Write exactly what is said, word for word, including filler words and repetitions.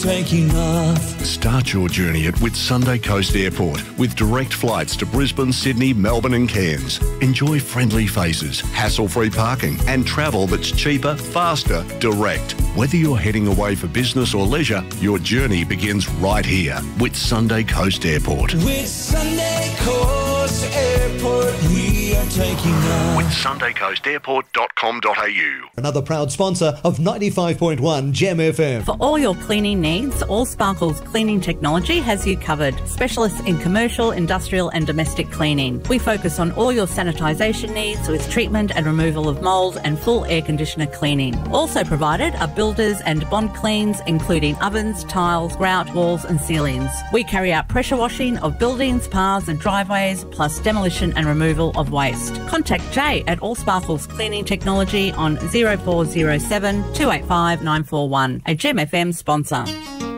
Taking off. Start your journey at Whitsunday Coast Airport with direct flights to Brisbane, Sydney, Melbourne and Cairns. Enjoy friendly faces, hassle-free parking and travel that's cheaper, faster, direct. Whether you're heading away for business or leisure, your journey begins right here. Whitsunday Coast Airport. Whitsunday Coast Airport, we are taking off. Whitsunday Coast Airport dot com dot a u. Another proud sponsor of ninety-five point one Gem F M. For all your cleaning needs, All Sparkles Cleaning Technology has you covered. Specialists in commercial, industrial and domestic cleaning. We focus on all your sanitisation needs with treatment and removal of mould and full air conditioner cleaning. Also provided are builders and bond cleans, including ovens, tiles, grout, walls and ceilings. We carry out pressure washing of buildings, paths and driveways, plus demolition and removal of waste. Contact Jay at All Sparkles Cleaning Technology on zero four zero seven, two eight five, nine four one, a Gem F M sponsor.